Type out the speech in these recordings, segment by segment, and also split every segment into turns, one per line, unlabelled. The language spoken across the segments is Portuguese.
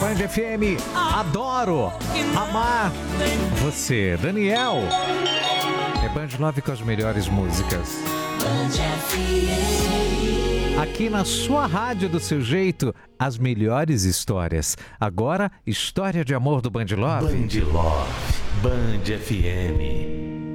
Band FM, adoro amar você. Daniel. É Band Love com as melhores músicas. Aqui na sua rádio do seu jeito, as melhores histórias. Agora, história de amor do Band Love.
Band Love, Band FM.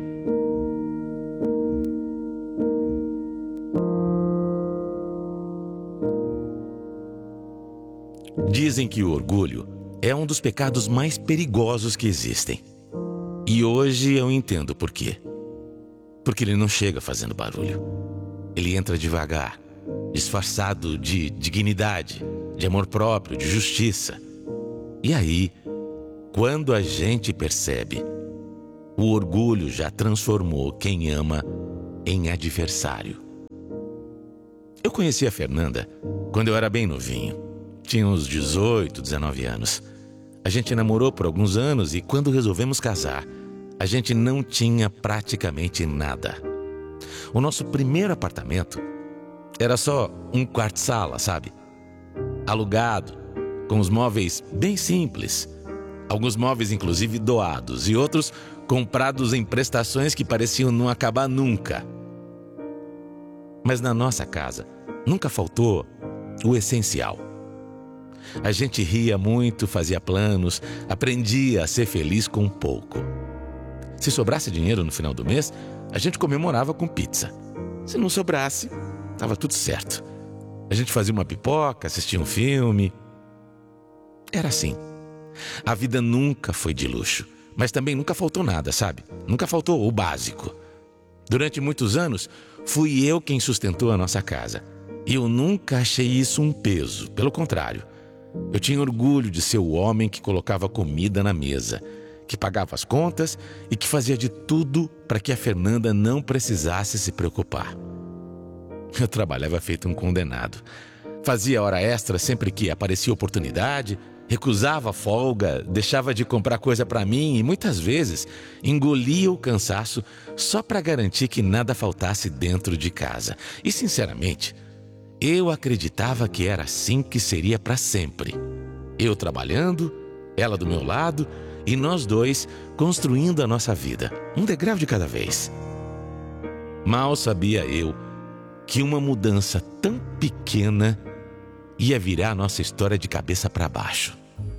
Dizem que o orgulho é um dos pecados mais perigosos que existem. E hoje eu entendo por quê. Porque ele não chega fazendo barulho. Ele entra devagar, disfarçado de dignidade, de amor próprio, de justiça. E aí, quando a gente percebe, o orgulho já transformou quem ama em adversário. Eu conheci a Fernanda quando eu era bem novinho. Tinha uns 18, 19 anos. A gente namorou por alguns anos e quando resolvemos casar, a gente não tinha praticamente nada. O nosso primeiro apartamento era só um quarto-sala, sabe? Alugado, com os móveis bem simples. Alguns móveis, inclusive, doados e outros comprados em prestações que pareciam não acabar nunca. Mas na nossa casa, nunca faltou o essencial. A gente ria muito, fazia planos, aprendia a ser feliz com pouco. Se sobrasse dinheiro no final do mês, a gente comemorava com pizza. Se não sobrasse, estava tudo certo. A gente fazia uma pipoca, assistia um filme. Era assim. A vida nunca foi de luxo, mas também nunca faltou nada, sabe? Nunca faltou o básico. Durante muitos anos, fui eu quem sustentou a nossa casa. E eu nunca achei isso um peso, pelo contrário. Eu tinha orgulho de ser o homem que colocava comida na mesa, que pagava as contas e que fazia de tudo para que a Fernanda não precisasse se preocupar. Eu trabalhava feito um condenado. Fazia hora extra sempre que aparecia oportunidade, recusava a folga, deixava de comprar coisa para mim e muitas vezes engolia o cansaço só para garantir que nada faltasse dentro de casa. E sinceramente, eu acreditava que era assim que seria para sempre. Eu trabalhando, ela do meu lado e nós dois construindo a nossa vida, um degrau de cada vez. Mal sabia eu que uma mudança tão pequena ia virar a nossa história de cabeça para baixo.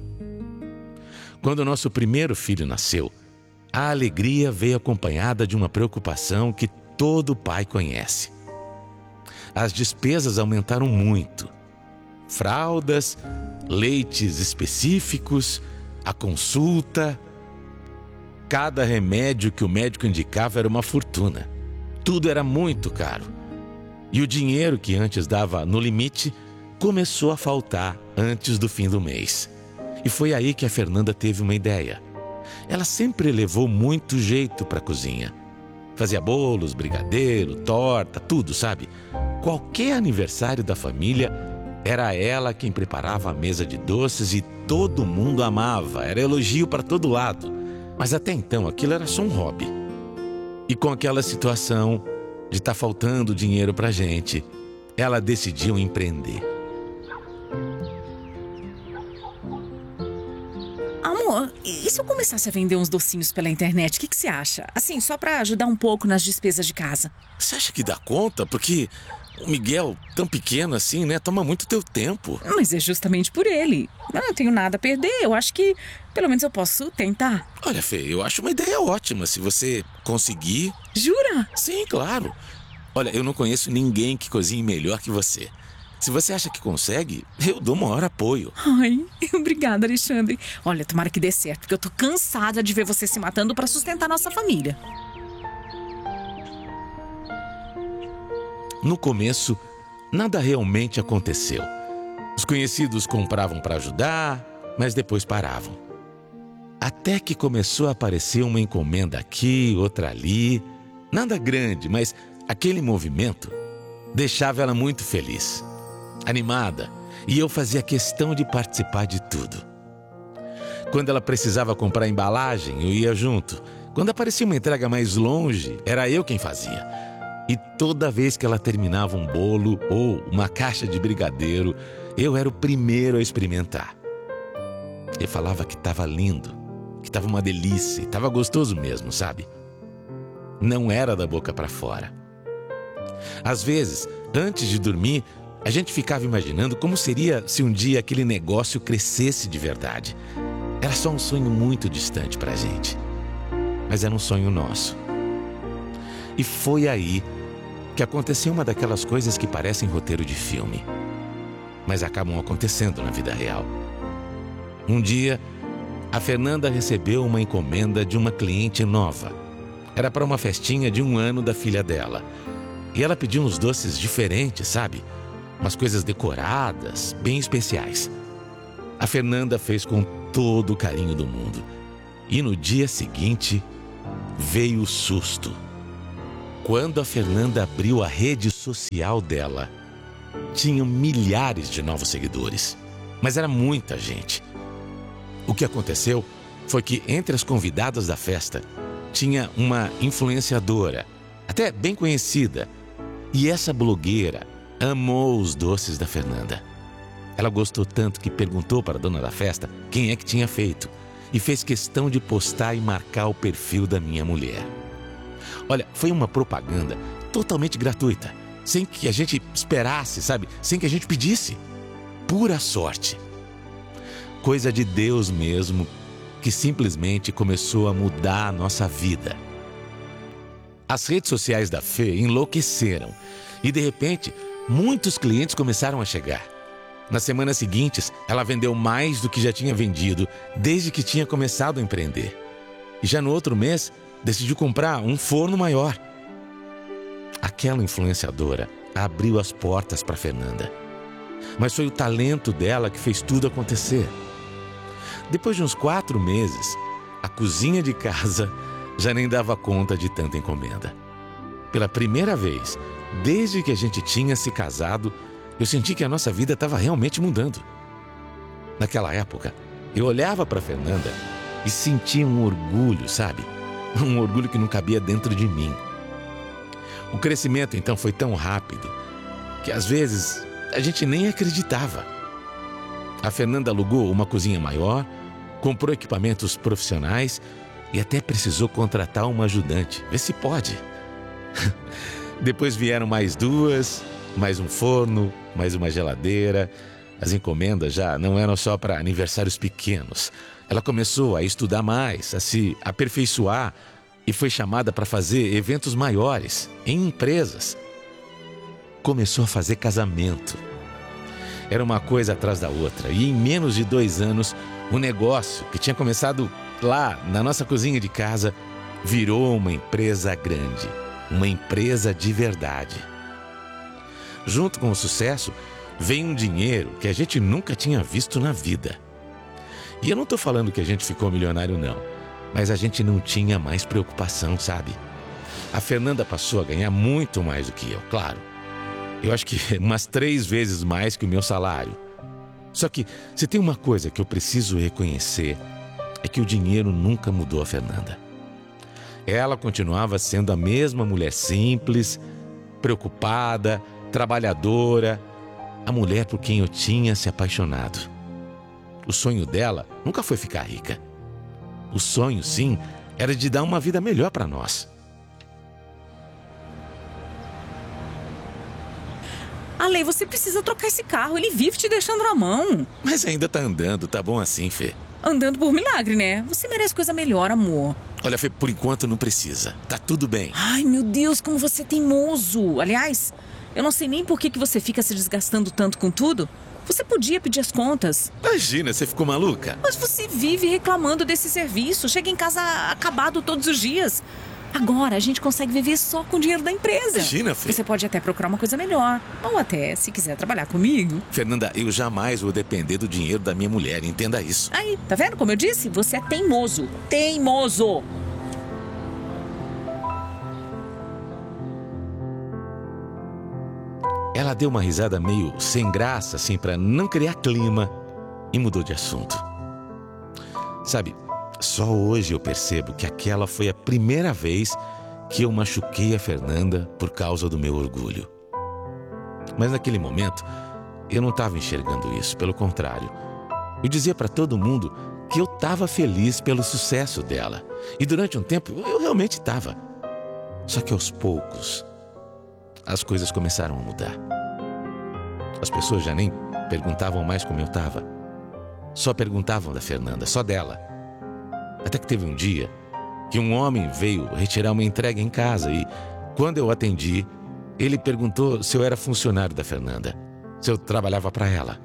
Quando o nosso primeiro filho nasceu, a alegria veio acompanhada de uma preocupação que todo pai conhece. As despesas aumentaram muito. Fraldas, leites específicos, a consulta. Cada remédio que o médico indicava era uma fortuna. Tudo era muito caro. E o dinheiro que antes dava no limite começou a faltar antes do fim do mês. E foi aí que a Fernanda teve uma ideia. Ela sempre levou muito jeito para a cozinha. Fazia bolos, brigadeiro, torta, tudo, sabe? Qualquer aniversário da família, era ela quem preparava a mesa de doces e todo mundo amava. Era elogio para todo lado. Mas até então aquilo era só um hobby. E com aquela situação de estar faltando dinheiro pra gente, ela decidiu empreender.
Amor, e se eu começasse a vender uns docinhos pela internet, o que você acha? Assim, só pra ajudar um pouco nas despesas de casa.
Você acha que dá conta? Porque o Miguel, tão pequeno assim, né? Toma muito teu tempo.
Mas é justamente por ele. Eu não tenho nada a perder, eu acho que pelo menos eu posso tentar.
Olha, Fê, eu acho uma ideia ótima se você conseguir.
Jura?
Sim, claro. Olha, eu não conheço ninguém que cozinhe melhor que você. Se você acha que consegue, eu dou maior apoio.
Ai, obrigada, Alexandre. Olha, tomara que dê certo, porque eu tô cansada de ver você se matando pra sustentar nossa família.
No começo, nada realmente aconteceu. Os conhecidos compravam para ajudar, mas depois paravam. Até que começou a aparecer uma encomenda aqui, outra ali. Nada grande, mas aquele movimento deixava ela muito feliz, animada, e eu fazia questão de participar de tudo. Quando ela precisava comprar embalagem, eu ia junto. Quando aparecia uma entrega mais longe, era eu quem fazia. E toda vez que ela terminava um bolo ou uma caixa de brigadeiro, eu era o primeiro a experimentar. Ele falava que estava lindo, que estava uma delícia, estava gostoso mesmo, sabe? Não era da boca para fora. Às vezes, antes de dormir, a gente ficava imaginando como seria se um dia aquele negócio crescesse de verdade. Era só um sonho muito distante para a gente, mas era um sonho nosso. E foi aí que aconteceu uma daquelas coisas que parecem roteiro de filme, mas acabam acontecendo na vida real. Um dia, a Fernanda recebeu uma encomenda de uma cliente nova. Era para uma festinha de 1 ano da filha dela. E ela pediu uns doces diferentes, sabe? Umas coisas decoradas, bem especiais. A Fernanda fez com todo o carinho do mundo. E no dia seguinte, veio o susto. Quando a Fernanda abriu a rede social dela, tinham milhares de novos seguidores. Mas era muita gente. O que aconteceu foi que entre as convidadas da festa tinha uma influenciadora, até bem conhecida. E essa blogueira amou os doces da Fernanda. Ela gostou tanto que perguntou para a dona da festa quem é que tinha feito e fez questão de postar e marcar o perfil da minha mulher. Olha, foi uma propaganda totalmente gratuita, sem que a gente esperasse, sabe? Sem que a gente pedisse. Pura sorte. Coisa de Deus mesmo, que simplesmente começou a mudar a nossa vida. As redes sociais da Fê enlouqueceram e, de repente, muitos clientes começaram a chegar. Nas semanas seguintes, ela vendeu mais do que já tinha vendido desde que tinha começado a empreender. E já no outro mês, decidiu comprar um forno maior. Aquela influenciadora abriu as portas para Fernanda. Mas foi o talento dela que fez tudo acontecer. Depois de uns 4 meses, a cozinha de casa já nem dava conta de tanta encomenda. Pela primeira vez, desde que a gente tinha se casado, eu senti que a nossa vida estava realmente mudando. Naquela época, eu olhava para Fernanda e sentia um orgulho, sabe? Um orgulho que não cabia dentro de mim. O crescimento, então, foi tão rápido que, às vezes, a gente nem acreditava. A Fernanda alugou uma cozinha maior, comprou equipamentos profissionais e até precisou contratar uma ajudante. Vê se pode. Depois vieram mais 2, mais um forno, mais uma geladeira. As encomendas já não eram só para aniversários pequenos. Ela começou a estudar mais, a se aperfeiçoar e foi chamada para fazer eventos maiores, em empresas. Começou a fazer casamento. Era uma coisa atrás da outra e em menos de 2 anos, o negócio que tinha começado lá na nossa cozinha de casa virou uma empresa grande, uma empresa de verdade. Junto com o sucesso, veio um dinheiro que a gente nunca tinha visto na vida. E eu não estou falando que a gente ficou milionário, não. Mas a gente não tinha mais preocupação, sabe? A Fernanda passou a ganhar muito mais do que eu, claro. Eu acho que umas 3 vezes mais que o meu salário. Só que se tem uma coisa que eu preciso reconhecer, é que o dinheiro nunca mudou a Fernanda. Ela continuava sendo a mesma mulher simples, preocupada, trabalhadora, a mulher por quem eu tinha se apaixonado. O sonho dela nunca foi ficar rica. O sonho, sim, era de dar uma vida melhor para nós.
Ale, você precisa trocar esse carro, ele vive te deixando na mão.
Mas ainda tá andando, tá bom assim, Fê?
Andando por milagre, né? Você merece coisa melhor, amor.
Olha, Fê, por enquanto não precisa. Tá tudo bem.
Ai, meu Deus, como você é teimoso. Aliás, eu não sei nem por que você fica se desgastando tanto com tudo. Você podia pedir as contas.
Imagina, você ficou maluca?
Mas você vive reclamando desse serviço. Chega em casa acabado todos os dias. Agora a gente consegue viver só com o dinheiro da empresa.
Imagina, Fê.
Você pode até procurar uma coisa melhor. Ou até, se quiser trabalhar comigo.
Fernanda, eu jamais vou depender do dinheiro da minha mulher, entenda isso.
Aí, tá vendo como eu disse? Você é teimoso. Teimoso!
Ela deu uma risada meio sem graça, assim, pra não criar clima, e mudou de assunto. Sabe, só hoje eu percebo que aquela foi a primeira vez que eu machuquei a Fernanda por causa do meu orgulho. Mas naquele momento, eu não estava enxergando isso, pelo contrário. Eu dizia para todo mundo que eu estava feliz pelo sucesso dela. E durante um tempo eu realmente estava. Só que aos poucos as coisas começaram a mudar. As pessoas já nem perguntavam mais como eu estava. Só perguntavam da Fernanda, só dela. Até que teve um dia que um homem veio retirar uma entrega em casa e, quando eu atendi, ele perguntou se eu era funcionário da Fernanda, se eu trabalhava para ela.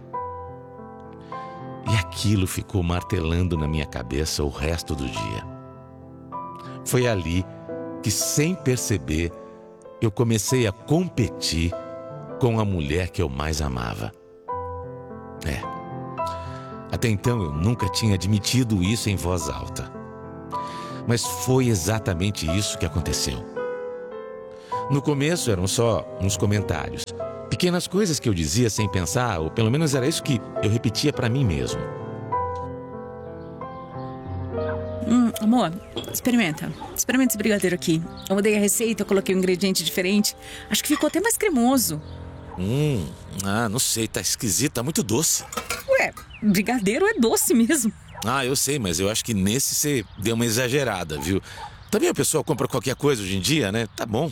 E aquilo ficou martelando na minha cabeça o resto do dia. Foi ali que, sem perceber, eu comecei a competir com a mulher que eu mais amava. Até então eu nunca tinha admitido isso em voz alta. Mas foi exatamente isso que aconteceu. No começo eram só uns comentários. Pequenas coisas que eu dizia sem pensar, ou pelo menos era isso que eu repetia para mim mesmo.
Amor, experimenta esse brigadeiro aqui. Eu mudei a receita, eu coloquei um ingrediente diferente. Acho que ficou até mais cremoso.
Não sei, tá esquisito, tá muito doce.
Ué, brigadeiro é doce mesmo.
Eu sei, mas eu acho que nesse você deu uma exagerada, viu? Também a pessoa compra qualquer coisa hoje em dia, né? Tá bom.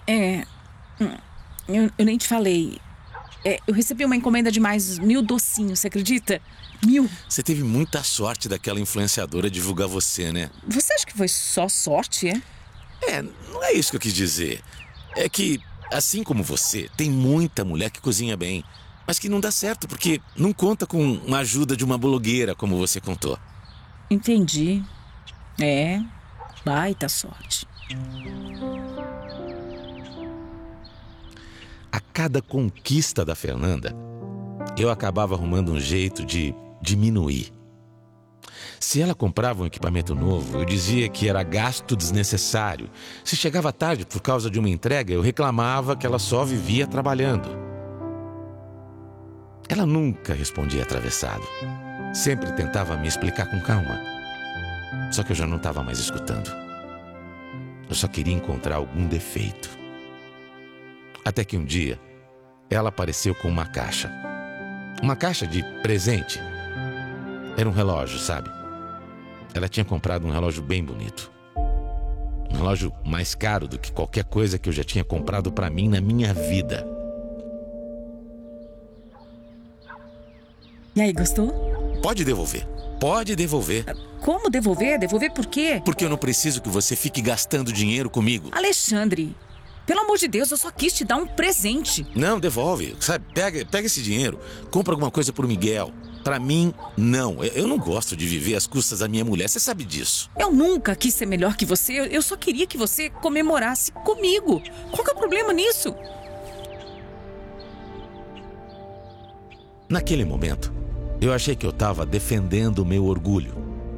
Eu nem te falei. Eu recebi uma encomenda de mais 1000 docinhos, você acredita? 1000.
Você teve muita sorte daquela influenciadora divulgar você, né?
Você acha que foi só sorte,
Não é isso que eu quis dizer. É que, assim como você, tem muita mulher que cozinha bem, mas que não dá certo porque não conta com a ajuda de uma blogueira, como você contou.
Entendi. Baita sorte.
A cada conquista da Fernanda, eu acabava arrumando um jeito de diminuir. Se ela comprava um equipamento novo, eu dizia que era gasto desnecessário. Se chegava tarde por causa de uma entrega, eu reclamava que ela só vivia trabalhando. Ela nunca respondia atravessado. Sempre tentava me explicar com calma. Só que eu já não estava mais escutando. Eu só queria encontrar algum defeito. Até que um dia, ela apareceu com uma caixa. Uma caixa de presente. Era um relógio, sabe? Ela tinha comprado um relógio bem bonito. Um relógio mais caro do que qualquer coisa que eu já tinha comprado pra mim na minha vida.
E aí, gostou?
Pode devolver. Pode devolver.
Como devolver? Devolver por quê?
Porque eu não preciso que você fique gastando dinheiro comigo.
Alexandre, pelo amor de Deus, eu só quis te dar um presente.
Não, devolve. Sabe, pega esse dinheiro. Compra alguma coisa pro Miguel. Pra mim, não. Eu não gosto de viver às custas da minha mulher. Você sabe disso.
Eu nunca quis ser melhor que você. Eu só queria que você comemorasse comigo. Qual que é o problema nisso?
Naquele momento, eu achei que eu estava defendendo o meu orgulho.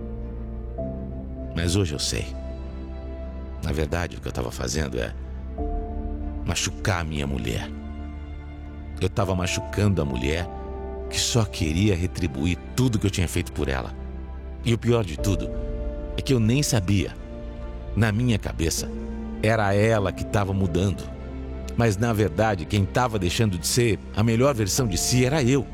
Mas hoje eu sei. Na verdade, o que eu estava fazendo é machucar a minha mulher. Eu estava machucando a mulher que só queria retribuir tudo que eu tinha feito por ela. E o pior de tudo é que eu nem sabia. Na minha cabeça, era ela que estava mudando. Mas na verdade, quem estava deixando de ser a melhor versão de si era eu.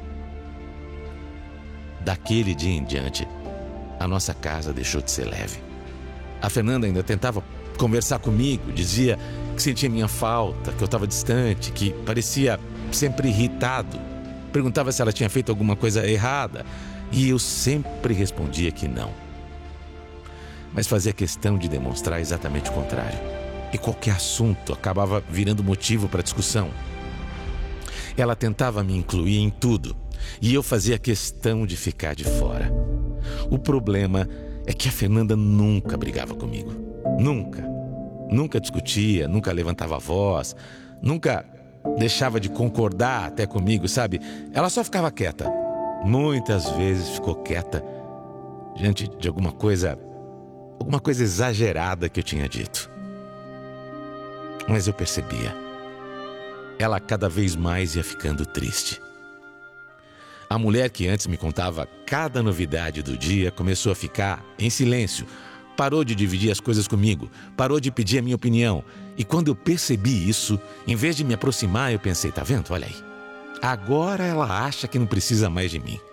Daquele dia em diante, a nossa casa deixou de ser leve. A Fernanda ainda tentava conversar comigo, dizia que sentia minha falta, que eu estava distante, que parecia sempre irritado. Perguntava se ela tinha feito alguma coisa errada e eu sempre respondia que não. Mas fazia questão de demonstrar exatamente o contrário. E qualquer assunto acabava virando motivo para discussão. Ela tentava me incluir em tudo e eu fazia questão de ficar de fora. O problema é que a Fernanda nunca brigava comigo. Nunca. Nunca discutia, nunca levantava a voz, nunca deixava de concordar até comigo, sabe? Ela só ficava quieta. Muitas vezes ficou quieta diante de alguma coisa exagerada que eu tinha dito. Mas eu percebia. Ela cada vez mais ia ficando triste. A mulher que antes me contava cada novidade do dia começou a ficar em silêncio. Parou de dividir as coisas comigo, parou de pedir a minha opinião. E quando eu percebi isso, em vez de me aproximar, eu pensei, tá vendo? Olha aí. Agora ela acha que não precisa mais de mim.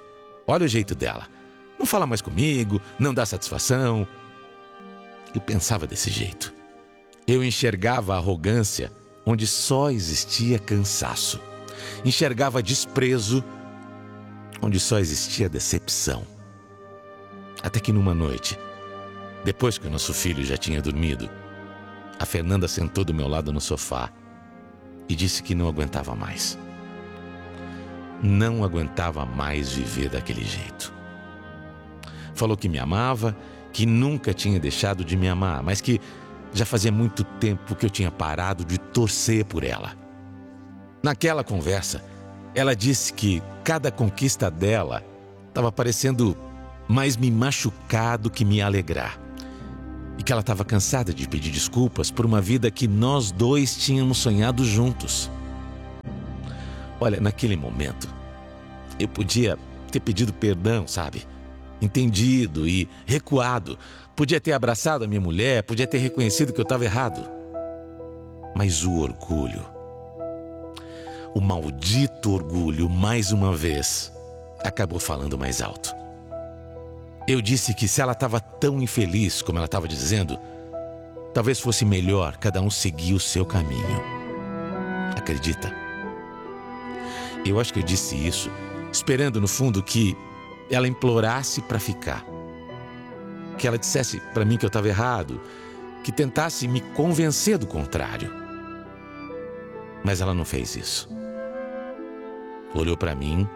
Olha o jeito dela. Não fala mais comigo, não dá satisfação. Eu pensava desse jeito. Eu enxergava a arrogância onde só existia cansaço. Enxergava desprezo onde só existia decepção. Até que numa noite, depois que o nosso filho já tinha dormido, a Fernanda sentou do meu lado no sofá e disse que não aguentava mais. Não aguentava mais viver daquele jeito. Falou que me amava, que nunca tinha deixado de me amar, mas que já fazia muito tempo que eu tinha parado de torcer por ela. Naquela conversa, ela disse que cada conquista dela estava parecendo mais me machucar do que me alegrar. E que ela estava cansada de pedir desculpas por uma vida que nós dois tínhamos sonhado juntos. Olha, naquele momento, eu podia ter pedido perdão, sabe? Entendido e recuado. Podia ter abraçado a minha mulher, podia ter reconhecido que eu estava errado. Mas o orgulho, o maldito orgulho, mais uma vez, acabou falando mais alto. Eu disse que se ela estava tão infeliz como ela estava dizendo, talvez fosse melhor cada um seguir o seu caminho. Acredita? Eu acho que eu disse isso esperando no fundo que ela implorasse para ficar. Que ela dissesse para mim que eu estava errado, que tentasse me convencer do contrário. Mas ela não fez isso. Olhou para mim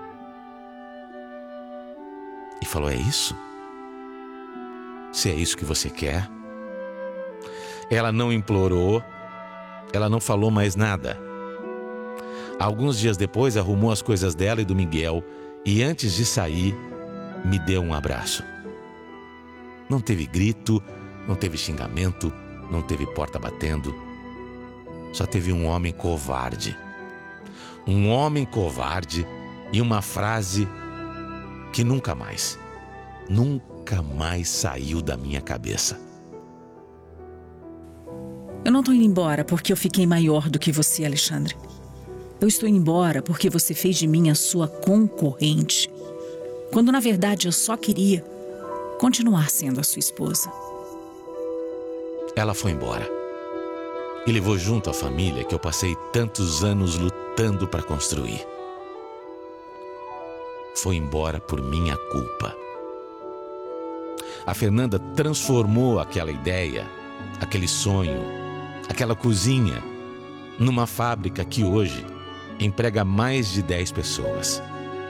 e falou: é isso? Se é isso que você quer? Ela não implorou, ela não falou mais nada. Alguns dias depois, arrumou as coisas dela e do Miguel e antes de sair, me deu um abraço. Não teve grito, não teve xingamento, não teve porta batendo. Só teve um homem covarde. Um homem covarde e uma frase que nunca mais saiu da minha cabeça.
Eu não estou indo embora porque eu fiquei maior do que você, Alexandre. Eu estou indo embora porque você fez de mim a sua concorrente. Quando na verdade eu só queria continuar sendo a sua esposa.
Ela foi embora. E levou junto a família que eu passei tantos anos lutando para construir. Foi embora por minha culpa. A Fernanda transformou aquela ideia, aquele sonho, aquela cozinha, numa fábrica que hoje emprega mais de 10 pessoas.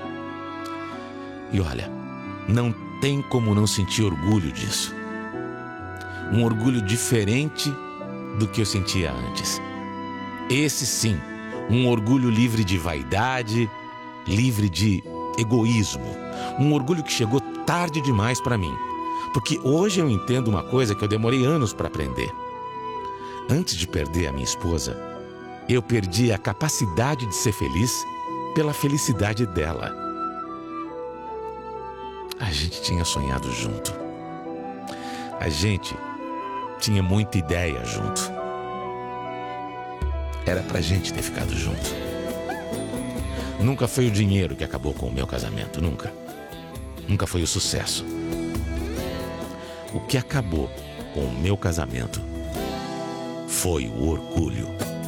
E olha, não tem como não sentir orgulho disso. Um orgulho diferente do que eu sentia antes. Esse sim, um orgulho livre de vaidade, livre de egoísmo. Um orgulho que chegou tarde demais para mim. Porque hoje eu entendo uma coisa que eu demorei anos para aprender. Antes de perder a minha esposa, eu perdi a capacidade de ser feliz pela felicidade dela. A gente tinha sonhado junto. A gente tinha muita ideia junto. Era pra gente ter ficado junto. Nunca foi o dinheiro que acabou com o meu casamento, nunca. Nunca foi o sucesso. O que acabou com o meu casamento foi o orgulho.